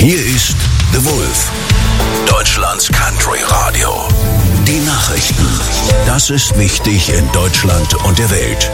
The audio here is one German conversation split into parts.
Hier ist The Wolf, Deutschlands Country Radio. Die Nachrichten. Das ist wichtig in Deutschland und der Welt.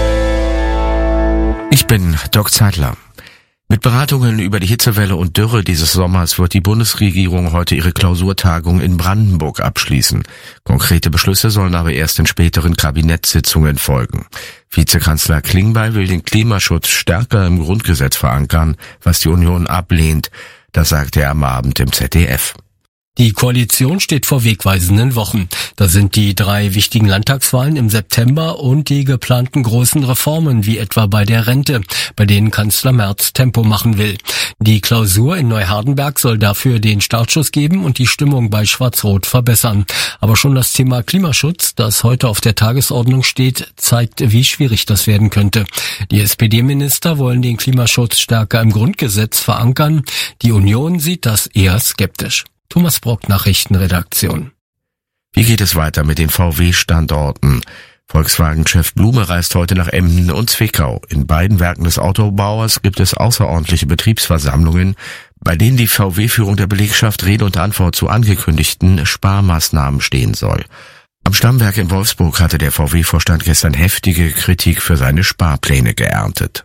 Ich bin Doc Zeitler. Mit Beratungen über die Hitzewelle und Dürre dieses Sommers wird die Bundesregierung heute ihre Klausurtagung in Brandenburg abschließen. Konkrete Beschlüsse sollen aber erst in späteren Kabinettssitzungen folgen. Vizekanzler Klingbeil will den Klimaschutz stärker im Grundgesetz verankern, was die Union ablehnt. Das sagte er am Abend im ZDF. Die Koalition steht vor wegweisenden Wochen. Da sind die 3 wichtigen Landtagswahlen im September und die geplanten großen Reformen, wie etwa bei der Rente, bei denen Kanzler Merz Tempo machen will. Die Klausur in Neuhardenberg soll dafür den Startschuss geben und die Stimmung bei Schwarz-Rot verbessern. Aber schon das Thema Klimaschutz, das heute auf der Tagesordnung steht, zeigt, wie schwierig das werden könnte. Die SPD-Minister wollen den Klimaschutz stärker im Grundgesetz verankern. Die Union sieht das eher skeptisch. Thomas Brock, Nachrichtenredaktion. Wie geht es weiter mit den VW-Standorten? Volkswagen-Chef Blume reist heute nach Emden und Zwickau. In beiden Werken des Autobauers gibt es außerordentliche Betriebsversammlungen, bei denen die VW-Führung der Belegschaft Rede und Antwort zu angekündigten Sparmaßnahmen stehen soll. Am Stammwerk in Wolfsburg hatte der VW-Vorstand gestern heftige Kritik für seine Sparpläne geerntet.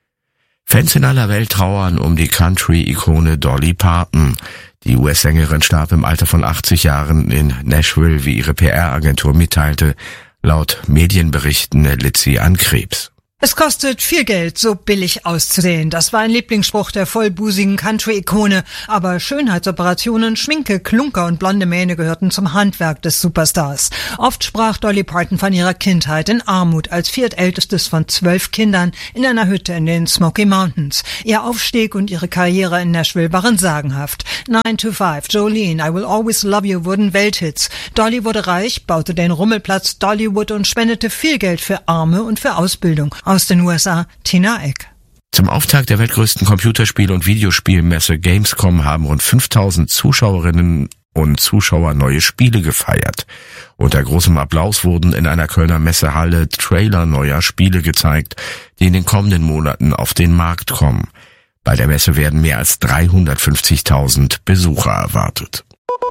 Fans in aller Welt trauern um die Country-Ikone Dolly Parton. Die US-Sängerin starb im Alter von 80 Jahren in Nashville, wie ihre PR-Agentur mitteilte. Laut Medienberichten litt sie an Krebs. Es kostet viel Geld, so billig auszusehen. Das war ein Lieblingsspruch der vollbusigen Country-Ikone. Aber Schönheitsoperationen, Schminke, Klunker und blonde Mähne gehörten zum Handwerk des Superstars. Oft sprach Dolly Parton von ihrer Kindheit in Armut als viertältestes von 12 Kindern in einer Hütte in den Smoky Mountains. Ihr Aufstieg und ihre Karriere in Nashville waren sagenhaft. 9 to 5, Jolene, I Will Always Love You wurden Welthits. Dolly wurde reich, baute den Rummelplatz Dollywood und spendete viel Geld für Arme und für Ausbildung. Aus den USA, Tina Eck. Zum Auftakt der weltgrößten Computerspiel- und Videospielmesse Gamescom haben rund 5000 Zuschauerinnen und Zuschauer neue Spiele gefeiert. Unter großem Applaus wurden in einer Kölner Messehalle Trailer neuer Spiele gezeigt, die in den kommenden Monaten auf den Markt kommen. Bei der Messe werden mehr als 350.000 Besucher erwartet.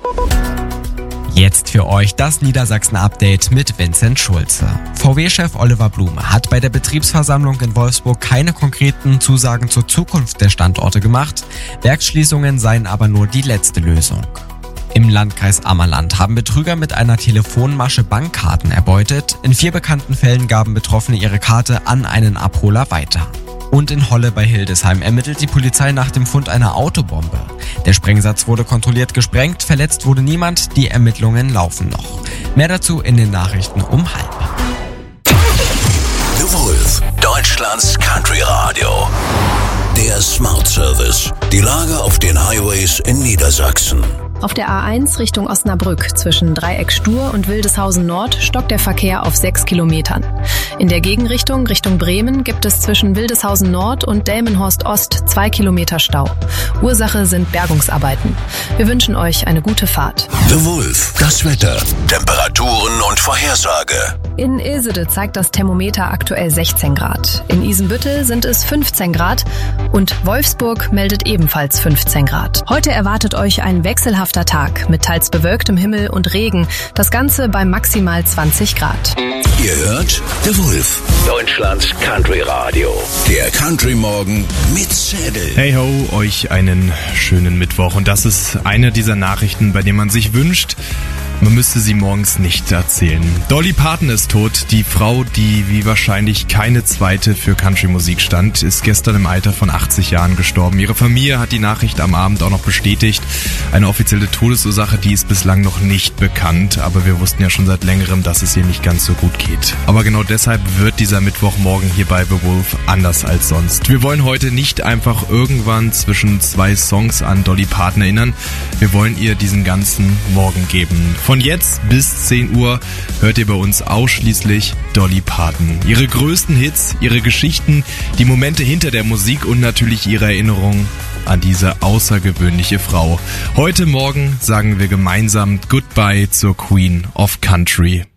Jetzt für euch das Niedersachsen-Update mit Vincent Schulze. VW-Chef Oliver Blume hat bei der Betriebsversammlung in Wolfsburg keine konkreten Zusagen zur Zukunft der Standorte gemacht. Werksschließungen seien aber nur die letzte Lösung. Im Landkreis Ammerland haben Betrüger mit einer Telefonmasche Bankkarten erbeutet. In 4 bekannten Fällen gaben Betroffene ihre Karte an einen Abholer weiter. Und in Holle bei Hildesheim ermittelt die Polizei nach dem Fund einer Autobombe. Der Sprengsatz wurde kontrolliert gesprengt, verletzt wurde niemand, die Ermittlungen laufen noch. Mehr dazu in den Nachrichten um 12:30. The Wolf, Deutschlands Country Radio. Der Smart Service. Die Lage auf den Highways in Niedersachsen. Auf der A1 Richtung Osnabrück zwischen Dreieck Stur und Wildeshausen Nord stockt der Verkehr auf 6 Kilometern. In der Gegenrichtung Richtung Bremen gibt es zwischen Wildeshausen Nord und Delmenhorst Ost 2 Kilometer Stau. Ursache sind Bergungsarbeiten. Wir wünschen euch eine gute Fahrt. The Wolf, das Wetter, Temperaturen und Vorhersage. In Ilsede zeigt das Thermometer aktuell 16 Grad. In Isenbüttel sind es 15 Grad und Wolfsburg meldet ebenfalls 15 Grad. Heute erwartet euch ein wechselhafter Tag mit teils bewölktem Himmel und Regen. Das Ganze bei maximal 20 Grad. Ihr hört The Wolf, Deutschlands Country Radio. Der Country Morgen mit Zedel. Hey ho, euch einen schönen Mittwoch. Und das ist eine dieser Nachrichten, bei denen man sich wünscht, man müsste sie morgens nicht erzählen. Dolly Parton ist tot. Die Frau, die wie wahrscheinlich keine zweite für Country-Musik stand, ist gestern im Alter von 80 Jahren gestorben. Ihre Familie hat die Nachricht am Abend auch noch bestätigt. Eine offizielle Todesursache, die ist bislang noch nicht bekannt. Aber wir wussten ja schon seit längerem, dass es ihr nicht ganz so gut geht. Aber genau deshalb wird dieser Mittwochmorgen hier bei The Wolf anders als sonst. Wir wollen heute nicht einfach irgendwann zwischen 2 Songs an Dolly Parton erinnern. Wir wollen ihr diesen ganzen Morgen geben. Von jetzt bis 10 Uhr hört ihr bei uns ausschließlich Dolly Parton. Ihre größten Hits, ihre Geschichten, die Momente hinter der Musik und natürlich ihre Erinnerungen an diese außergewöhnliche Frau. Heute Morgen sagen wir gemeinsam Goodbye zur Queen of Country.